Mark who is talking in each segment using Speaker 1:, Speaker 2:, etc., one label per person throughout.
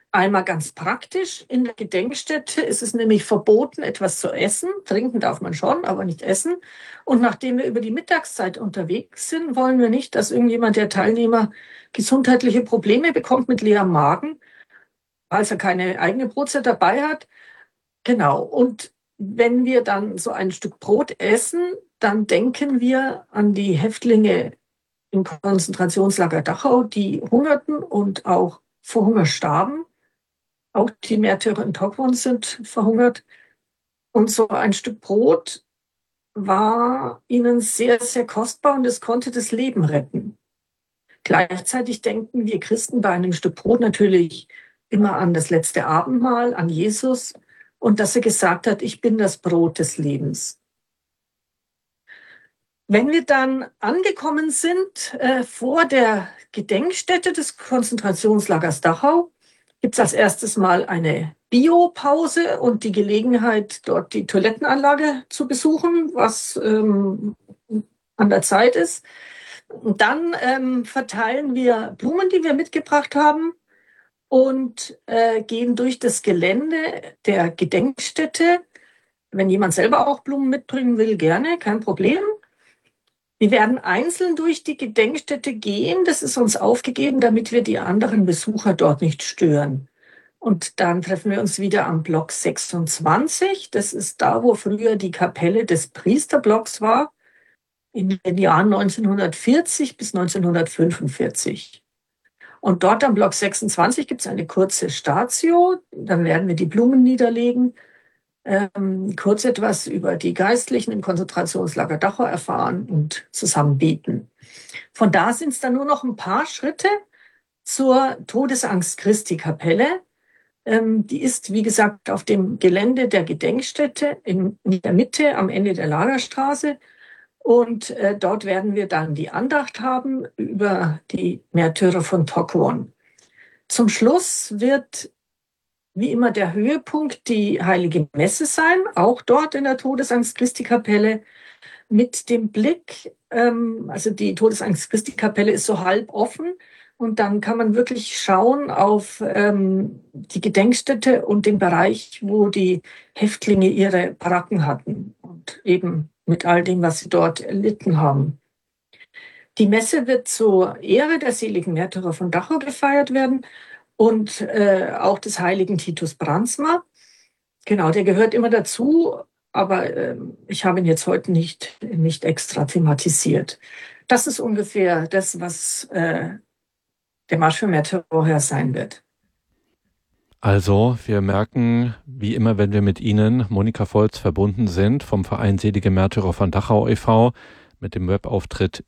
Speaker 1: Einmal ganz praktisch, in der Gedenkstätte ist es nämlich verboten, etwas zu essen. Trinken darf man schon, aber nicht essen. Und nachdem wir über die Mittagszeit unterwegs sind, wollen wir nicht, dass irgendjemand der Teilnehmer gesundheitliche Probleme bekommt mit leerem Magen, falls er keine eigene Brotzeit dabei hat. Genau. Und wenn wir dann so ein Stück Brot essen, dann denken wir an die Häftlinge im Konzentrationslager Dachau, die hungerten und auch vor Hunger starben. Auch die Märtyrer in Tockwon sind verhungert. Und so ein Stück Brot war ihnen sehr, sehr kostbar und es konnte das Leben retten. Gleichzeitig denken wir Christen bei einem Stück Brot natürlich immer an das letzte Abendmahl, an Jesus und dass er gesagt hat, ich bin das Brot des Lebens. Wenn wir dann angekommen sind vor der Gedenkstätte des Konzentrationslagers Dachau, gibt es als erstes mal eine Biopause und die Gelegenheit, dort die Toilettenanlage zu besuchen, was an der Zeit ist. Und dann verteilen wir Blumen, die wir mitgebracht haben und gehen durch das Gelände der Gedenkstätte. Wenn jemand selber auch Blumen mitbringen will, gerne, kein Problem. Wir werden einzeln durch die Gedenkstätte gehen. Das ist uns aufgegeben, damit wir die anderen Besucher dort nicht stören. Und dann treffen wir uns wieder am Block 26. Das ist da, wo früher die Kapelle des Priesterblocks war, in den Jahren 1940 bis 1945. Und dort am Block 26 gibt es eine kurze Statio. Dann werden wir die Blumen niederlegen, kurz etwas über die Geistlichen im Konzentrationslager Dachau erfahren und zusammen beten. Von da sind es dann nur noch ein paar Schritte zur Todesangst-Christi-Kapelle. Die ist, wie gesagt, auf dem Gelände der Gedenkstätte in der Mitte am Ende der Lagerstraße. Und dort werden wir dann die Andacht haben über die Märtyrer von Tockwon. Zum Schluss wird wie immer der Höhepunkt die Heilige Messe sein, auch dort in der Todesangst-Christi-Kapelle mit dem Blick, also die Todesangst-Christi-Kapelle ist so halb offen und dann kann man wirklich schauen auf die Gedenkstätte und den Bereich, wo die Häftlinge ihre Baracken hatten und eben mit all dem, was sie dort erlitten haben. Die Messe wird zur Ehre der seligen Märtyrer von Dachau gefeiert werden und auch des heiligen Titus Brandsma. Genau, der gehört immer dazu, aber ich habe ihn jetzt heute nicht extra thematisiert. Das ist ungefähr das, was der Marsch für Märtyrer sein wird.
Speaker 2: Also, wir merken, wie immer, wenn wir mit Ihnen, Monika Volz, verbunden sind, vom Verein Selige Märtyrer von Dachau e.V., mit dem Webauftritt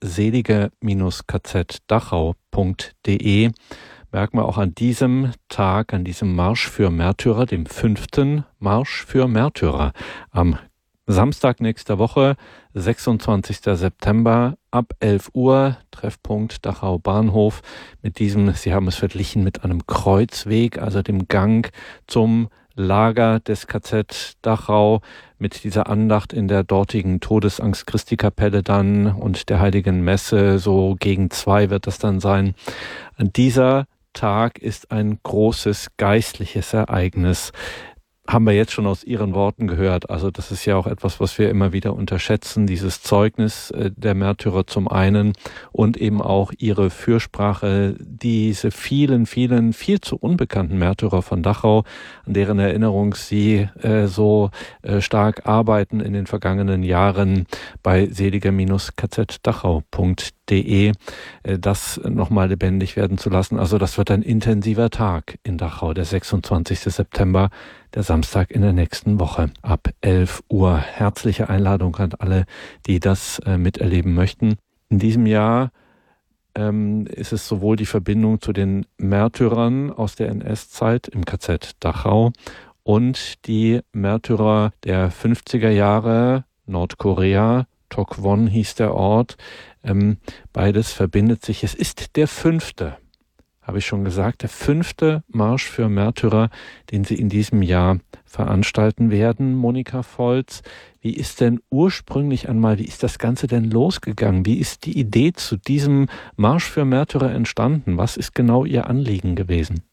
Speaker 2: selige-kzdachau.de, merken wir auch an diesem Tag, an diesem Marsch für Märtyrer, dem 5. Marsch für Märtyrer, am Samstag nächster Woche, 26. September, ab 11 Uhr, Treffpunkt Dachau Bahnhof. Mit diesem, Sie haben es verglichen mit einem Kreuzweg, also dem Gang zum Lager des KZ Dachau, mit dieser Andacht in der dortigen Todesangst-Christi-Kapelle dann und der Heiligen Messe, so gegen 2 wird das dann sein. An dieser Tag ist ein großes geistliches Ereignis. Haben wir jetzt schon aus Ihren Worten gehört. Also das ist ja auch etwas, was wir immer wieder unterschätzen, dieses Zeugnis der Märtyrer zum einen und eben auch ihre Fürsprache, diese vielen, vielen, viel zu unbekannten Märtyrer von Dachau, an deren Erinnerung Sie so stark arbeiten in den vergangenen Jahren bei selige-kzdachau.de, das nochmal lebendig werden zu lassen. Also das wird ein intensiver Tag in Dachau, der 26. September, der Samstag in der nächsten Woche ab 11 Uhr. Herzliche Einladung an alle, die das miterleben möchten. In diesem Jahr ist es sowohl die Verbindung zu den Märtyrern aus der NS-Zeit im KZ Dachau und die Märtyrer der 50er Jahre, Nordkorea, Tockwon hieß der Ort. Beides verbindet sich. Es ist der 5., habe ich schon gesagt, der 5. Marsch für Märtyrer, den Sie in diesem Jahr veranstalten werden, Monika Volz. Wie ist denn ursprünglich einmal, wie ist das Ganze denn losgegangen? Wie ist die Idee zu diesem Marsch für Märtyrer entstanden? Was ist genau Ihr Anliegen gewesen?